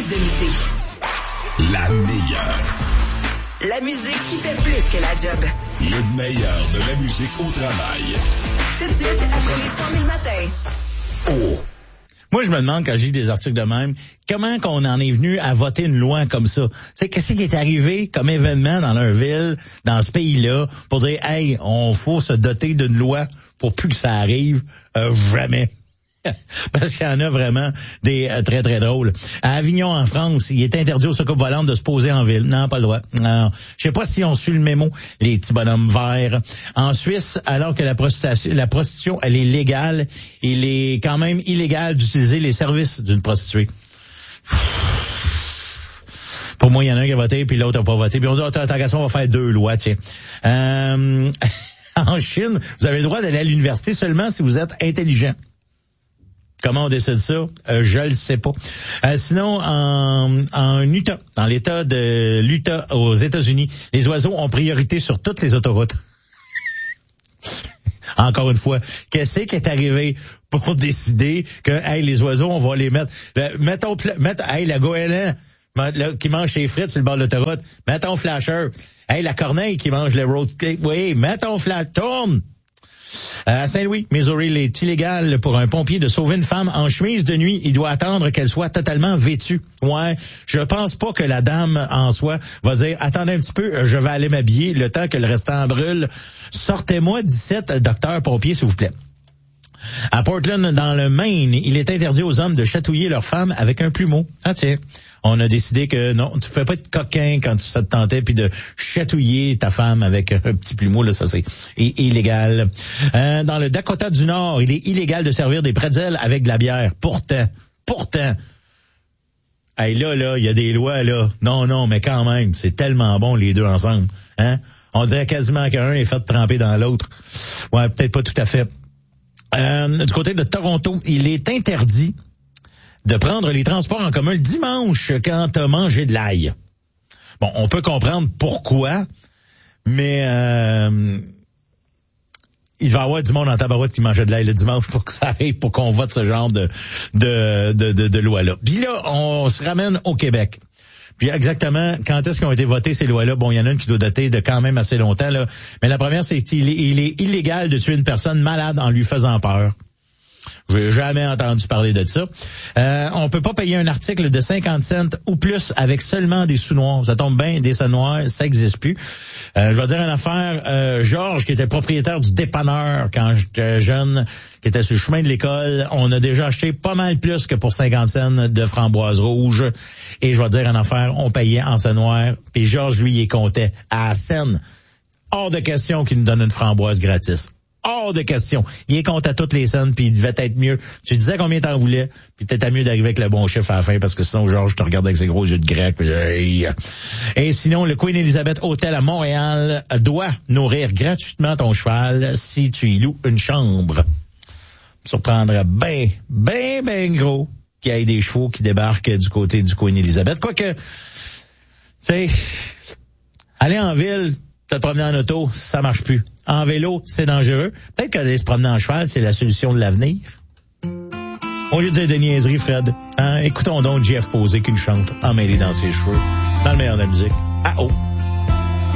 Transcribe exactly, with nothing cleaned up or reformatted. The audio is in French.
plus de musique. La meilleure. La musique qui fait plus que la job. Le meilleur de la musique au travail. Tout de suite, après les cent mille matins. Oh! Moi, je me demande, quand j'ai des articles de même, comment qu'on en est venu à voter une loi comme ça? Tu sais, qu'est-ce qui est arrivé comme événement dans leur ville, dans ce pays-là, pour dire, hey, on faut se doter d'une loi pour plus que ça arrive? Euh, jamais. Parce qu'il y en a vraiment des euh, très, très drôles. À Avignon, en France, il est interdit aux soucoupes volantes de se poser en ville. Non, pas le droit. Non. Je sais pas si on suit le mémo, les petits bonhommes verts. En Suisse, alors que la prostitution, la prostitution, elle est légale, il est quand même illégal d'utiliser les services d'une prostituée. Pour moi, il y en a un qui a voté, puis l'autre n'a pas voté. Puis on dit, oh, tant qu'à ça, on va faire deux lois, tiens. Euh, en Chine, vous avez le droit d'aller à l'université seulement si vous êtes intelligent. Comment on décide ça? Euh, je le sais pas. Euh, sinon, en, en Utah, dans l'État de l'Utah aux États-Unis, les oiseaux ont priorité sur toutes les autoroutes. Encore une fois, qu'est-ce qui est arrivé pour décider que, hey, les oiseaux, on va les mettre... Le, mettons, mettons, hey, la goéland qui mange ses frites sur le bord de l'autoroute, mets ton flasher. Hey, la corneille qui mange le road cake, oui, mets ton flash, tourne! À Saint-Louis, Missouri, il est illégal pour un pompier de sauver une femme en chemise de nuit. Il doit attendre qu'elle soit totalement vêtue. Ouais, je pense pas que la dame en soi va dire, attendez un petit peu, je vais aller m'habiller le temps que le restant brûle. Sortez-moi dix-sept docteurs pompiers, s'il vous plaît. À Portland, dans le Maine, il est interdit aux hommes de chatouiller leur femme avec un plumeau. Ah tiens, on a décidé que non, tu fais pas être coquin quand ça te tentait, puis de chatouiller ta femme avec un petit plumeau, là, ça c'est illégal. Euh, dans le Dakota du Nord, il est illégal de servir des pretzels avec de la bière. Pourtant, pourtant, hey, là, là, il y a des lois, là. Non, non, mais quand même, c'est tellement bon les deux ensemble. Hein? On dirait quasiment qu'un est fait tremper dans l'autre. Ouais, peut-être pas tout à fait. Euh, du côté de Toronto, il est interdit de prendre les transports en commun le dimanche quand t'as mangé de l'ail. Bon, on peut comprendre pourquoi, mais euh, il va y avoir du monde en tabarouette qui mangeait de l'ail le dimanche pour que ça arrive, pour qu'on vote ce genre de de de, de, de loi-là. Puis là, on se ramène au Québec. Puis exactement, quand est-ce qu'ils ont été votées ces lois-là? Bon, il y en a une qui doit dater de quand même assez longtemps, là. Mais la première, c'est qu'il est, il est illégal de tuer une personne malade en lui faisant peur. J'ai jamais entendu parler de ça. Euh, on peut pas payer un article de cinquante cents ou plus avec seulement des sous noirs. Ça tombe bien, des sous noirs, ça existe plus. Euh, je vais dire une affaire. Euh, Georges, qui était propriétaire du dépanneur quand j'étais jeune, qui était sur le chemin de l'école, on a déjà acheté pas mal plus que pour cinquante cents de framboises rouges. Et je vais dire une affaire, on payait en sous noir. Puis Georges, lui, il comptait à la scène. Hors de question qu'il nous donne une framboise gratis. Hors de question. Il est compte à toutes les scènes, puis il devait être mieux. Tu disais combien t'en voulais, puis t'étais mieux d'arriver avec le bon chiffre à la fin, parce que sinon, Georges, je te regarde avec ses gros yeux de grec. Hey. Et sinon, le Queen Elizabeth Hotel à Montréal doit nourrir gratuitement ton cheval si tu y loues une chambre. Ça surprendrait ben, ben, ben gros qu'il y ait des chevaux qui débarquent du côté du Queen Elizabeth. Quoique, tu sais, aller en ville, te promener en auto, ça marche plus. En vélo, c'est dangereux. Peut-être qu'aller se promener en cheval, c'est la solution de l'avenir. Au lieu de dire des niaiseries, Fred, hein, écoutons donc Jeff poser qu'une chante emmêlée dans ses cheveux, dans le meilleur de la musique. Ah oh!